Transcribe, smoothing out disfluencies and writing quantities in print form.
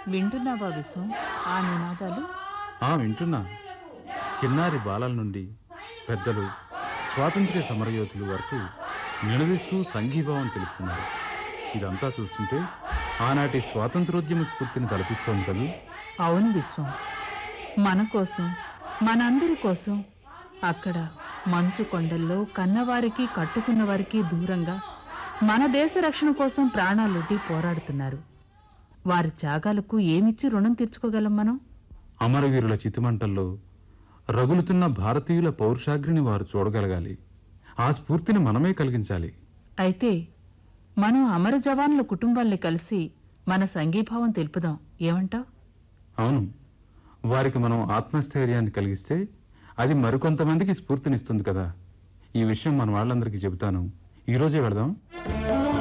వింటున్నావా విశ్వం ఆ నినాదాలు? వింటున్నా. చిన్నారి బాలల నుండి పెద్దలు, స్వాతంత్ర్య సమరయోధులు వరకు నినదిస్తూ సంఘీభావం తెలుపుతున్నారు. ఇదంతా చూస్తుంటే ఆనాటి స్వాతంత్రోద్యమ స్ఫూర్తిని తలపిస్తోంది కదూ. అవును విశ్వం, మన కోసం, మనందరి కోసం అక్కడ మంచు కొండల్లో కన్నవారికి కట్టుకున్న వారికి దూరంగా మన దేశ రక్షణ కోసం ప్రాణాలొడ్డి పోరాడుతున్నారు. వారి త్యాగాలకు ఏమిచ్చి రుణం తీర్చుకోగలం మనం? అమరవీరుల చితిమంటల్లో రగులుతున్న భారతీయుల పౌరుషాగ్రిని వారు చూడగలగాలి. ఆ స్ఫూర్తిని మనమే కలిగించాలి. అయితే మనం అమర జవాన్ల కుటుంబాల్ని కలిసి మన సంఘీభావం తెలుపుదాం, ఏమంటావ్? అవును, వారికి మనం ఆత్మస్థైర్యాన్ని కలిగిస్తే అది మరికొంతమందికి స్ఫూర్తినిస్తుంది కదా. ఈ విషయం మన వాళ్ళందరికీ చెబుతాను. ఈరోజే వెళదాం.